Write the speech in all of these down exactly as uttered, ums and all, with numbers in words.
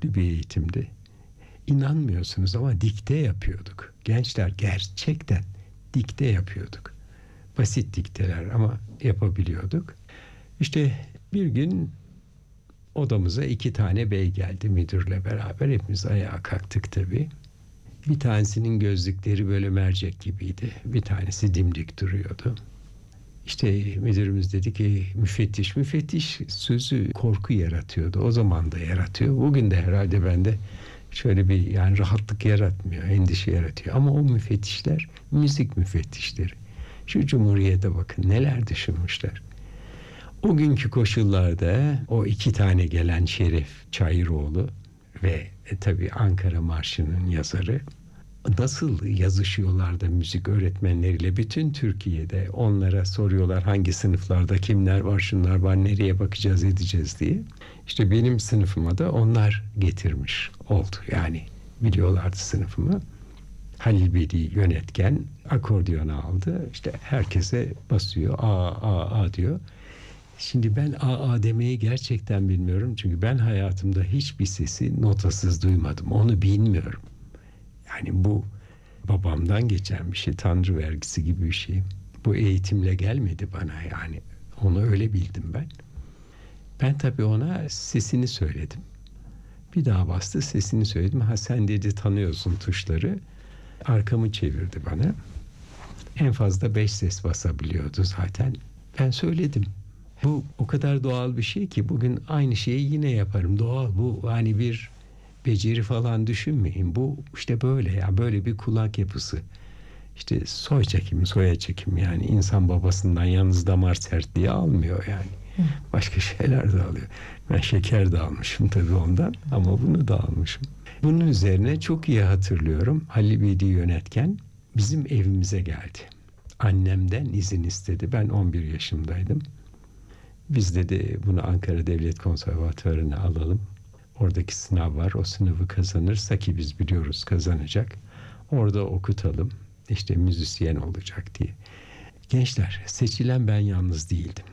köklü bir eğitimdi. İnanmıyorsunuz ama dikte yapıyorduk. Gençler, gerçekten dikte yapıyorduk. Basit dikteler ama yapabiliyorduk. İşte bir gün odamıza iki tane bey geldi müdürle beraber. Hepimiz ayağa kalktık tabii. Bir tanesinin gözlükleri böyle mercek gibiydi. Bir tanesi dimdik duruyordu. İşte müdürümüz dedi ki müfettiş. Müfettiş sözü korku yaratıyordu. O zaman da yaratıyor. Bugün de herhalde bende şöyle bir yani rahatlık yaratmıyor. Endişe yaratıyor. Ama o müfettişler müzik müfettişleri. Şu Cumhuriyet'e bakın neler düşünmüşler. O günkü koşullarda o iki tane gelen Şeref Çayıroğlu ve e, tabii Ankara Marşı'nın yazarı nasıl yazışıyorlar da müzik öğretmenleriyle bütün Türkiye'de onlara soruyorlar hangi sınıflarda kimler var şunlar var nereye bakacağız edeceğiz diye. İşte benim sınıfıma da onlar getirmiş oldu yani biliyorlardı sınıfımı. Halil Bedi yönetken akordiyonu aldı işte herkese basıyor a a a diyor. Şimdi ben a a demeyi gerçekten bilmiyorum çünkü ben hayatımda hiçbir sesi notasız duymadım onu bilmiyorum. Yani bu babamdan geçen bir şey, Tanrı vergisi gibi bir şey. Bu eğitimle gelmedi bana yani. Onu öyle bildim ben. Ben tabii ona sesini söyledim. Bir daha bastı sesini söyledim. Ha sen dedi tanıyorsun tuşları. Arkamı çevirdi bana. En fazla beş ses basabiliyordu zaten. Ben söyledim. Bu o kadar doğal bir şey ki bugün aynı şeyi yine yaparım. Doğal bu hani bir beceri falan düşünmeyin. Bu işte böyle ya böyle bir kulak yapısı. İşte soy çekimi, soya çekimi yani insan babasından yalnız damar sertliği almıyor yani. Başka şeyler de alıyor. Ben şeker de almışım tabii ondan ama bunu da almışım. Bunun üzerine çok iyi hatırlıyorum. Halil Bedi yönetken bizim evimize geldi. Annemden izin istedi. Ben on bir yaşımdaydım. Biz dedi bunu Ankara Devlet Konservatuvarı'na alalım. Oradaki sınav var. O sınavı kazanırsa ki biz biliyoruz kazanacak. Orada okutalım. İşte müzisyen olacak diye. Gençler seçilen ben yalnız değildim.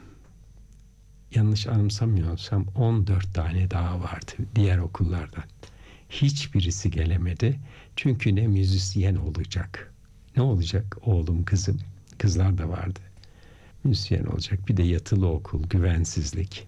Yanlış anımsamıyorsam on dört tane daha vardı diğer okullardan. Hiçbirisi gelemedi. Çünkü ne müzisyen olacak. Ne olacak? Oğlum kızım. Kızlar da vardı. Müzisyen olacak. Bir de yatılı okul, güvensizlik.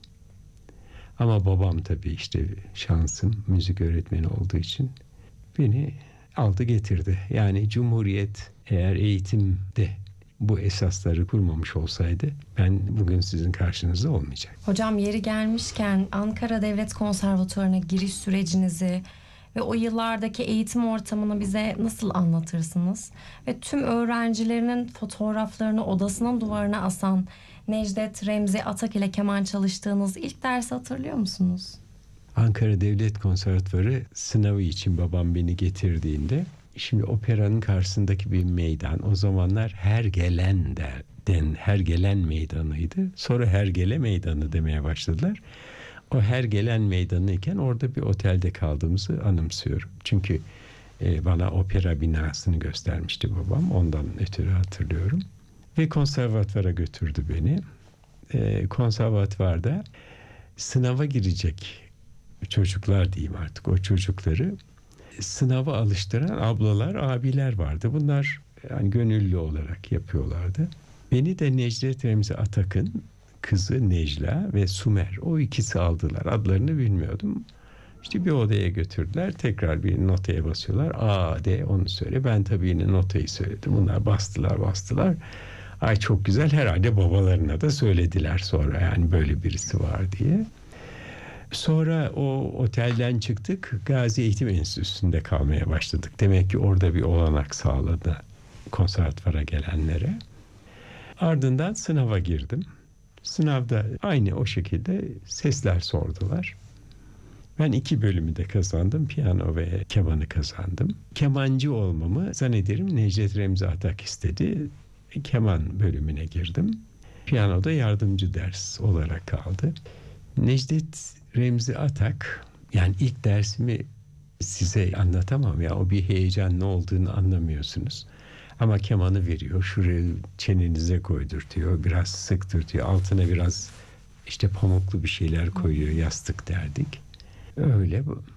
Ama babam tabii işte şansım müzik öğretmeni olduğu için beni aldı getirdi. Yani Cumhuriyet eğer eğitimde bu esasları kurmamış olsaydı ben bugün sizin karşınızda olmayacak. Hocam yeri gelmişken Ankara Devlet Konservatuvarı'na giriş sürecinizi ve o yıllardaki eğitim ortamını bize nasıl anlatırsınız? Ve tüm öğrencilerinin fotoğraflarını odasının duvarına asan Necdet Remzi Atak ile keman çalıştığınız ilk dersi hatırlıyor musunuz? Ankara Devlet Konservatuvarı sınavı için babam beni getirdiğinde şimdi operanın karşısındaki bir meydan. O zamanlar Hergelen den Hergelen meydanıydı. Sonra Hergele meydanı demeye başladılar. O Hergelen meydanı iken orada bir otelde kaldığımızı anımsıyorum. Çünkü e, bana opera binasını göstermişti babam. Ondan ötürü hatırlıyorum. Ve konservatuvara götürdü beni. E, konservatuvarda sınava girecek çocuklar diyeyim artık o çocukları sınava alıştıran ablalar, abiler vardı. Bunlar yani gönüllü olarak yapıyorlardı. Beni de Necdet Remzi Atak'ın kızı Necla ve Sumer o ikisi aldılar. Adlarını bilmiyordum. İşte bir odaya götürdüler. Tekrar bir notaya basıyorlar. A, D onu söyle. Ben tabii yine notayı söyledim. Bunlar bastılar bastılar. Ay çok güzel herhalde babalarına da söylediler sonra yani böyle birisi var diye. Sonra o otelden çıktık. Gazi Eğitim Enstitüsü'nde kalmaya başladık. Demek ki orada bir olanak sağladı konservatuvara gelenlere. Ardından sınava girdim. Sınavda aynı o şekilde sesler sordular. Ben iki bölümü de kazandım. Piyano ve kemanı kazandım. Kemancı olmamı zannederim Necdet Remzi Atak istedi. Keman bölümüne girdim. Piyanoda yardımcı ders olarak kaldı. Necdet Remzi Atak yani ilk dersimi size anlatamam ya o bir heyecan ne olduğunu anlamıyorsunuz. Ama kemanı veriyor şuraya çenenize koydurtuyor biraz sıktırtıyor altına biraz işte pamuklu bir şeyler koyuyor yastık derdik. Öyle